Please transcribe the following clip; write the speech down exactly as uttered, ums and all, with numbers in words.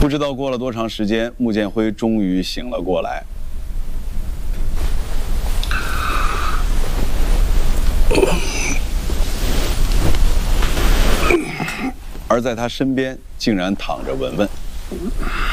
不知道过了多长时间，穆建辉终于醒了过来。而在他身边，竟然躺着文文。